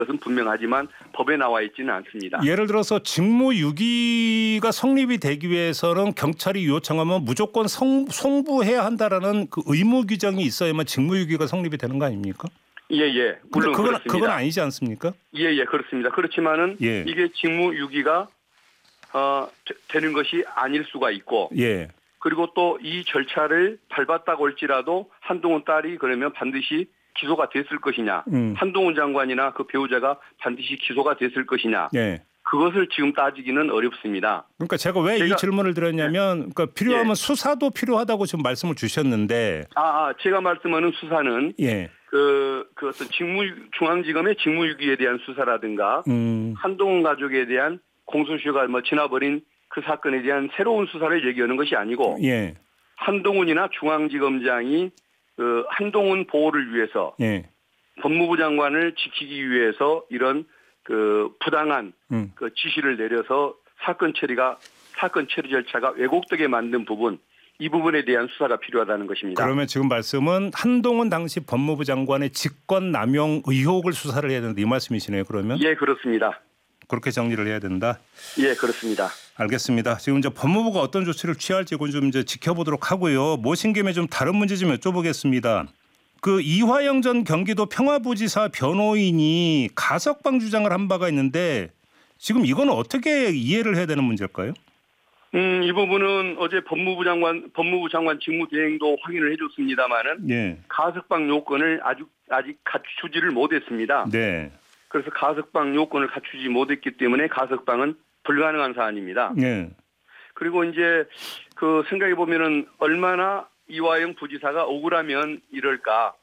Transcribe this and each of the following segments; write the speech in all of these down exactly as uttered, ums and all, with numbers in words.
것은 분명하지만 법에 나와 있지는 않습니다. 예를 들어서 직무유기가 성립이 되기 위해서는 경찰이 요청하면 무조건 성, 송부해야 한다라는 그 의무 규정이 있어야만 직무유기가 성립이 되는 거 아닙니까? 예예. 예. 물론 그건, 그렇습니다. 그건 아니지 않습니까? 예예 예, 그렇습니다. 그렇지만은 예. 이게 직무유기가 어, 되, 되는 것이 아닐 수가 있고. 예. 그리고 또 이 절차를 밟았다고 할지라도 한동훈 딸이 그러면 반드시 기소가 됐을 것이냐. 음. 한동훈 장관이나 그 배우자가 반드시 기소가 됐을 것이냐. 예. 그것을 지금 따지기는 어렵습니다. 그러니까 제가 왜 이 질문을 드렸냐면 그러니까 필요하면 예. 수사도 필요하다고 지금 말씀을 주셨는데. 아, 아 제가 말씀하는 수사는 예. 그, 그 어떤 직무, 중앙지검의 직무유기에 대한 수사라든가 음. 한동훈 가족에 대한 공소시효가 뭐 지나버린 그 사건에 대한 새로운 수사를 얘기하는 것이 아니고 예. 한동훈이나 중앙지검장이 그 한동훈 보호를 위해서 예. 법무부 장관을 지키기 위해서 이런 그 부당한 음. 그 지시를 내려서 사건 처리가 사건 처리 절차가 왜곡되게 만든 부분 이 부분에 대한 수사가 필요하다는 것입니다. 그러면 지금 말씀은 한동훈 당시 법무부 장관의 직권 남용 의혹을 수사를 해야 된다 이 말씀이시네요. 그러면? 예, 그렇습니다. 그렇게 정리를 해야 된다. 예, 그렇습니다. 알겠습니다. 지금 이제 법무부가 어떤 조치를 취할지 이건 좀 이제 지켜보도록 하고요. 모신 김에 좀 다른 문제 좀 여쭤보겠습니다. 그 이화영 전 경기도 평화부지사 변호인이 가석방 주장을 한 바가 있는데 지금 이건 어떻게 이해를 해야 되는 문제일까요? 음, 이 부분은 어제 법무부 장관 법무부 장관 직무대행도 확인을 해줬습니다만은 예. 가석방 요건을 아직 아직 갖추지를 못했습니다. 네. 그래서 가석방 요건을 갖추지 못했기 때문에 가석방은 불가능한 사안입니다. 네. 그리고 이제 그 생각해 보면은 얼마나 이화영 부지사가 억울하면 이럴까,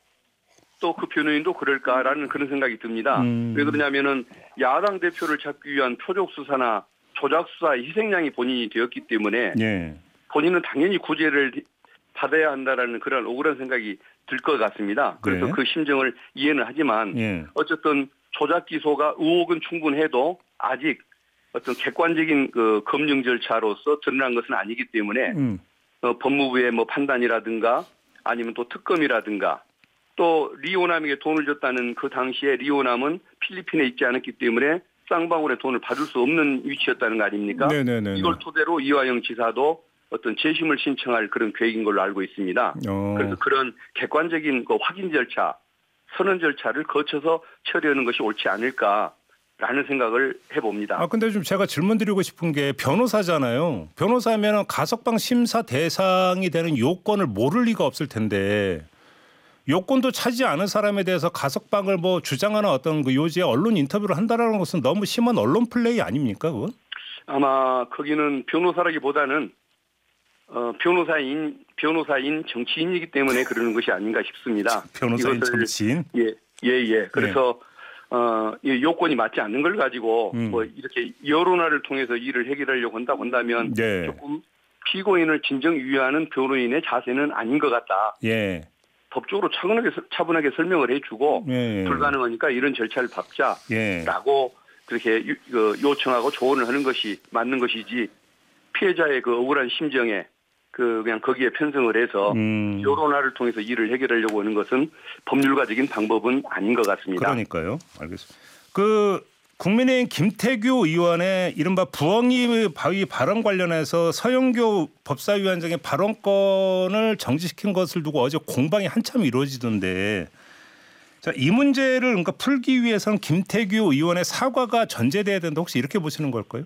또 그 변호인도 그럴까라는 그런 생각이 듭니다. 음. 왜 그러냐면은 야당 대표를 잡기 위한 표적 수사나 조작 수사의 희생양이 본인이 되었기 때문에 네. 본인은 당연히 구제를 받아야 한다라는 그런 억울한 생각이 들 것 같습니다. 그래서 네. 그 심정을 이해는 하지만 네. 어쨌든 조작 기소가 의혹은 충분해도 아직 어떤 객관적인 그 검증 절차로서 드러난 것은 아니기 때문에 음. 어, 법무부의 뭐 판단이라든가 아니면 또 특검이라든가 또 리오남에게 돈을 줬다는 그 당시에 리오남은 필리핀에 있지 않았기 때문에 쌍방울의 돈을 받을 수 없는 위치였다는 거 아닙니까? 네네네. 이걸 토대로 이화영 지사도 어떤 재심을 신청할 그런 계획인 걸로 알고 있습니다. 어. 그래서 그런 객관적인 그 확인 절차, 선언 절차를 거쳐서 처리하는 것이 옳지 않을까라는 생각을 해봅니다. 아 근데 좀 제가 질문 드리고 싶은 게 변호사잖아요. 변호사면 가석방 심사 대상이 되는 요건을 모를 리가 없을 텐데 요건도 차지 않은 사람에 대해서 가석방을 뭐 주장하는 어떤 그 요지에 언론 인터뷰를 한다라는 것은 너무 심한 언론 플레이 아닙니까, 그건? 아마 거기는 변호사라기보다는 어, 변호사인 변호사인 정치인이기 때문에 그러는 것이 아닌가 싶습니다. 변호사인 정치인? 예, 예, 예. 그래서 네. 어, 이 요건이 맞지 않는 걸 가지고 음. 뭐 이렇게 여론화를 통해서 일을 해결하려고 한다고 한다면 네. 조금 피고인을 진정 유의하는 변호인의 자세는 아닌 것 같다. 예. 법적으로 차분하게 차분하게 설명을 해주고 예. 불가능하니까 이런 절차를 밟자라고 예. 그렇게 요청하고 조언을 하는 것이 맞는 것이지 피해자의 그 억울한 심정에 그 그냥 거기에 편성을 해서 음. 여론화를 통해서 일을 해결하려고 하는 것은 법률가적인 방법은 아닌 것 같습니다. 그러니까요. 알겠습니다. 그 국민의힘 김태규 의원의 이른바 부엉이 바위 발언 관련해서 서영교 법사위원장의 발언권을 정지시킨 것을 두고 어제 공방이 한참 이루어지던데 자, 이 문제를 그러니까 풀기 위해서는 김태규 의원의 사과가 전제돼야 된다. 혹시 이렇게 보시는 걸까요?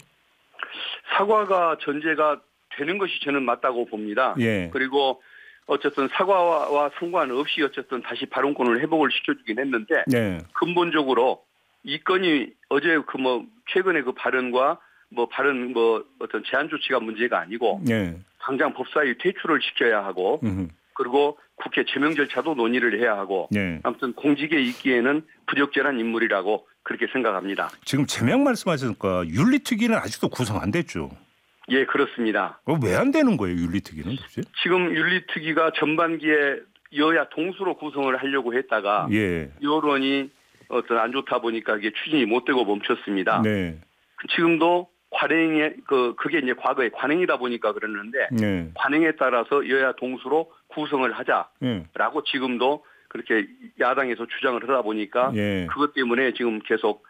사과가 전제가 되는 것이 저는 맞다고 봅니다. 예. 그리고 어쨌든 사과와 상관없이 어쨌든 다시 발언권을 회복을 시켜주긴 했는데 예. 근본적으로 이 건이 어제 그 뭐 최근에 그 발언과 뭐 발언 뭐 어떤 제한 조치가 문제가 아니고 예. 당장 법사위 퇴출을 시켜야 하고 음흠. 그리고 국회 제명 절차도 논의를 해야 하고 예. 아무튼 공직에 있기에는 부적절한 인물이라고 그렇게 생각합니다. 지금 제명 말씀하셨으니까 윤리특위는 아직도 구성 안 됐죠? 예, 그렇습니다. 왜 안 되는 거예요, 윤리특위는 도대체? 지금 윤리특위가 전반기에 여야 동수로 구성을 하려고 했다가 예. 여론이 어떤 안 좋다 보니까 이게 추진이 못 되고 멈췄습니다. 네. 지금도 관행에 그 그게 이제 과거에 관행이다 보니까 그러는데 네. 관행에 따라서 여야 동수로 구성을 하자라고 네. 지금도 그렇게 야당에서 주장을 하다 보니까 예. 그것 때문에 지금 계속